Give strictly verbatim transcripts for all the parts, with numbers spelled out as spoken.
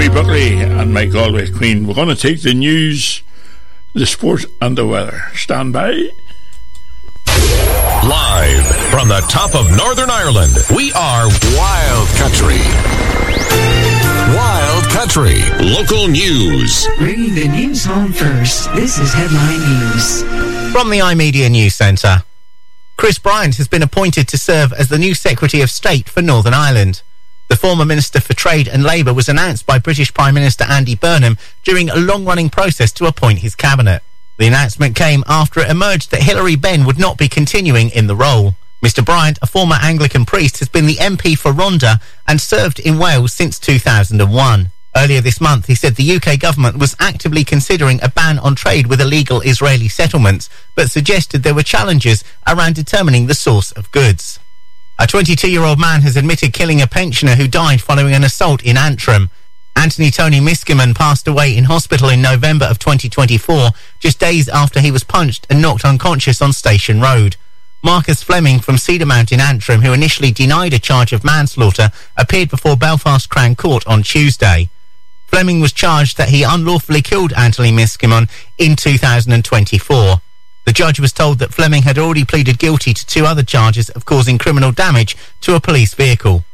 Jimmy Buckley and Mike Galway Queen. We're going to take the news, the sport and the weather. Stand by. Live from the top of Northern Ireland, we are Wild Country. Wild Country. Local news. Bringing the news home first. This is Headline News. From the iMedia News Centre. Chris Bryant has been appointed to serve as the new Secretary of State for Northern Ireland. The former Minister for Trade and Labour was announced by British Prime Minister Andy Burnham during a long-running process to appoint his cabinet. The announcement came after it emerged that Hilary Benn would not be continuing in the role. Mister Bryant, a former Anglican priest, has been the M P for Rhondda and served in Wales since two thousand one. Earlier this month, he said the U K government was actively considering a ban on trade with illegal Israeli settlements, but suggested there were challenges around determining the source of goods. A twenty-two-year-old man has admitted killing a pensioner who died following an assault in Antrim. Anthony Tony Miskimen passed away in hospital in November of twenty twenty-four, just days after he was punched and knocked unconscious on Station Road. Marcus Fleming from Cedarmount in Antrim, who initially denied a charge of manslaughter, appeared before Belfast Crown Court on Tuesday. Fleming was charged that he unlawfully killed Anthony Miskimen in two thousand twenty-four. The judge was told that Fleming had already pleaded guilty to two other charges of causing criminal damage to a police vehicle.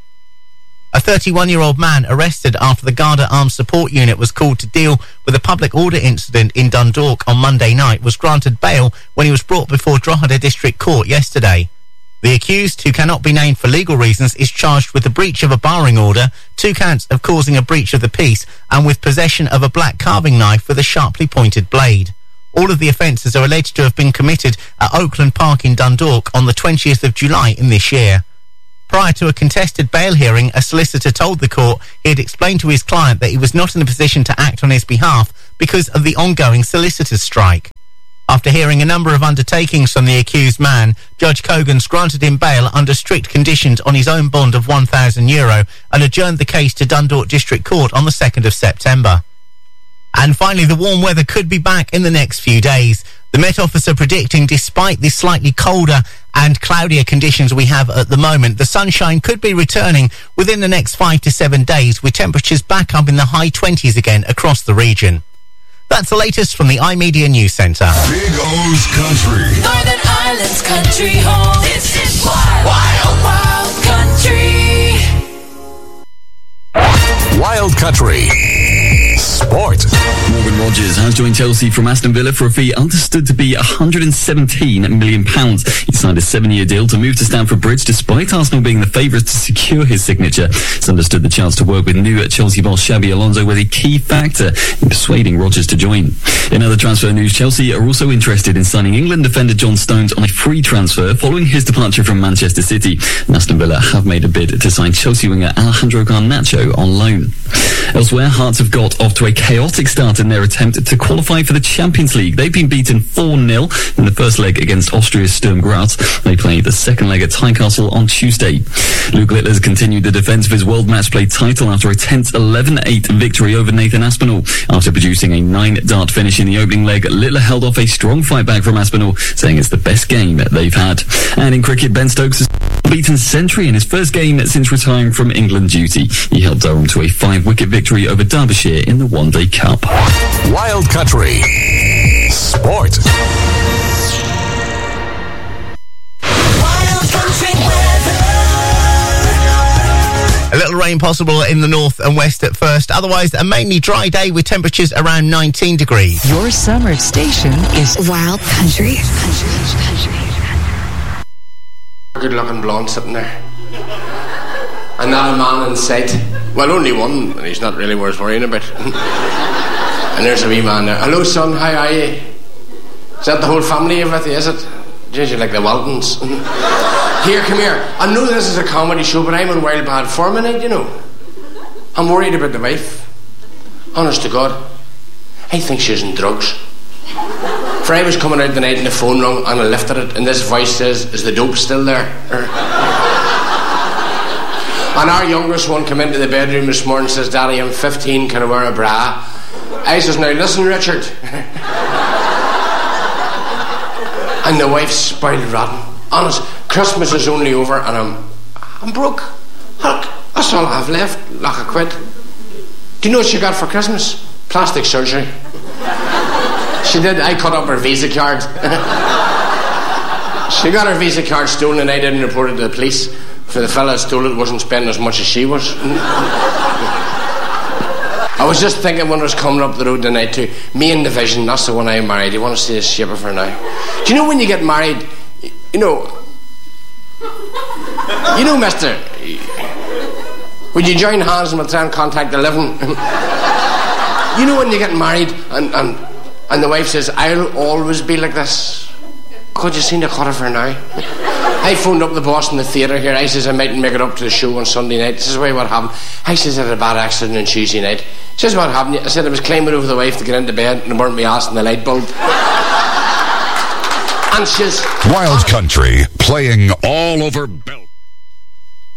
A thirty-one-year-old man arrested after the Garda Armed Support Unit was called to deal with a public order incident in Dundalk on Monday night was granted bail when he was brought before Drogheda District Court yesterday. The accused, who cannot be named for legal reasons, is charged with the breach of a barring order, two counts of causing a breach of the peace, and with possession of a black carving knife with a sharply pointed blade. All of the offences are alleged to have been committed at Oakland Park in Dundalk on the twentieth of July in this year. Prior to a contested bail hearing, a solicitor told the court he had explained to his client that he was not in a position to act on his behalf because of the ongoing solicitors' strike. After hearing a number of undertakings from the accused man, Judge Cogans granted him bail under strict conditions on his own bond of one thousand euro and adjourned the case to Dundalk District Court on the second of September. And finally, the warm weather could be back in the next few days. The Met Office are predicting, despite the slightly colder and cloudier conditions we have at the moment, the sunshine could be returning within the next five to seven days, with temperatures back up in the high twenties again across the region. That's the latest from the iMedia News Centre. Big O's Country. Northern Ireland's country home. This is Wild, Wild, Wild Country. Wild Country. Sport. Morgan Rogers has joined Chelsea from Aston Villa for a fee understood to be one hundred seventeen million pounds. He signed a seven-year deal to move to Stamford Bridge despite Arsenal being the favourites to secure his signature. It's understood the chance to work with new Chelsea boss Xabi Alonso was a key factor in persuading Rogers to join. In other transfer news, Chelsea are also interested in signing England defender John Stones on a free transfer following his departure from Manchester City. And Aston Villa have made a bid to sign Chelsea winger Alejandro Garnacho on loan. Elsewhere, Hearts have got off to a chaotic start in their attempt to qualify for the Champions League. They've been beaten four nil in the first leg against Austria's Sturm Graz. They play the second leg at Tynecastle on Tuesday. Luke Littler's continued the defence of his World Match Play title after a tense eleven eight victory over Nathan Aspinall. After producing a nine-dart finish in the opening leg, Littler held off a strong fight back from Aspinall, saying it's the best game they've had. And in cricket, Ben Stokes has beaten century in his first game since retiring from England duty. He helped Durham to a five-wicket victory over Derbyshire in the One Day Cup. Wild Country. Sport. Wild Country weather. A little rain possible in the north and west at first. Otherwise, a mainly dry day with temperatures around nineteen degrees. Your summer station is Wild Country. Good looking blonde sitting there. And not a man in sight. Well, only one, and he's not really worth worrying about. And there's a wee man there. Hello, son, how are you? Is that the whole family, everything, is it? Jeez, you're like the Waltons. Here, come here. I know this is a comedy show, but I'm in wild bad form in it, you know. I'm worried about the wife. Honest to God. I think she's in drugs. For I was coming out the night and the phone rang and I lifted it and this voice says, is the dope still there? And our youngest one came into the bedroom this morning and says, Daddy, I'm fifteen, can I wear a bra? I says, now listen, Richard. And the wife's spoiled rotten. Honest, Christmas is only over and I'm I'm broke. Look, that's all I have left, like a quid. Do you know what she got for Christmas? Plastic surgery. She did. I cut up her Visa card. She got her Visa card stolen and I didn't report it to the police. For the fella who stole it wasn't spending as much as she was. I was just thinking when I was coming up the road tonight to Main Division, that's the one I married. You want to see the shape of her now? Do you know when you get married, you know, you know, mister, would you join hands and we'll try and contact the living? You know when you get married and, and, and the wife says, I'll always be like this. Could you see the cut of her now? I phoned up the boss in the theatre here. I says I mightn't make it up to the show on Sunday night. This is why what happened. I says I had a bad accident on Tuesday night. He says what happened. I said I was climbing over the wife to get into bed and I burnt my ass in the light bulb. And she's Wild Country, playing all over Belfast.